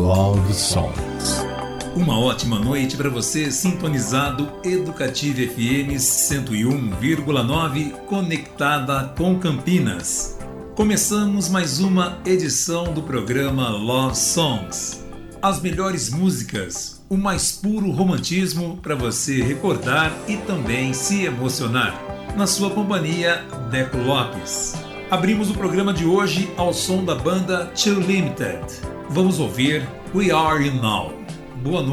Love Songs. Uma ótima noite para você sintonizado Educativa FM 101,9 conectada com Campinas. Começamos mais uma edição do programa Love Songs. As melhores músicas, o mais puro romantismo para você recordar e também se emocionar. Na sua companhia, Deco Lopes. Abrimos o programa de hoje ao som da banda Too Limited. Vamos ouvir We Are You Now. Boa noite.